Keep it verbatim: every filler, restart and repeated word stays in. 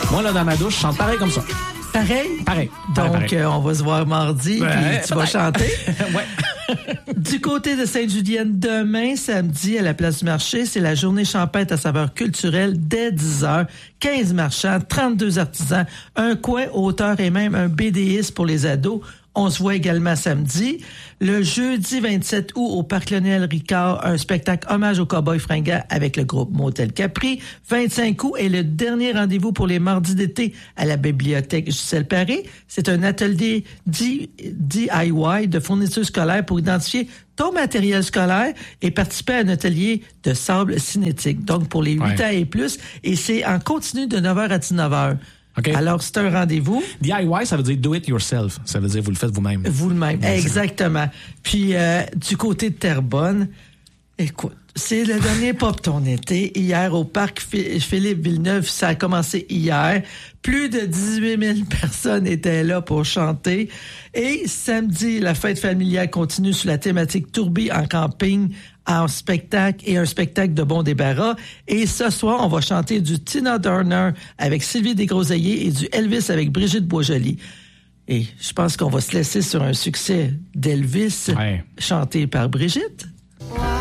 Moi, là, dans ma douche, je chante pareil comme ça. Pareil? Pareil. Donc, pareil. Euh, on va se voir mardi, Ouais, puis tu vas chanter. Ouais. Du côté de Sainte-Julienne, demain, samedi, à la place du marché, c'est la journée champêtre à saveur culturelle dès dix heures. quinze marchands, trente-deux artisans, un coin auteur et même un B Diste pour les ados. On se voit également samedi. Le jeudi vingt-sept août, au Parc Lionel Ricard, un spectacle hommage aux cow-boys fringants avec le groupe Motel Capri. vingt-cinq août est le dernier rendez-vous pour les mardis d'été à la bibliothèque Gisèle Paré. C'est un atelier D I Y de fourniture scolaire pour identifier ton matériel scolaire et participer à un atelier de sable cinétique. Donc, pour les huit Ouais. ans et plus. Et c'est en continu de neuf heures à dix-neuf heures. Okay. Alors, c'est un rendez-vous. D I Y, ça veut dire do it yourself. Ça veut dire vous le faites vous-même. Vous-même, Ouais, exactement. Puis, euh, du côté de Terrebonne, écoute, c'est le dernier Pop Ton été. Hier, au parc Philippe Villeneuve, ça a commencé hier. Plus de dix-huit mille personnes étaient là pour chanter. Et samedi, la fête familiale continue sur la thématique Tourbillon en camping, en spectacle et un spectacle de bon débarras. Et ce soir, on va chanter du Tina Turner avec Sylvie Desgroseilliers et du Elvis avec Brigitte Boisjoli. Et je pense qu'on va se laisser sur un succès d'Elvis Ouais. chanté par Brigitte.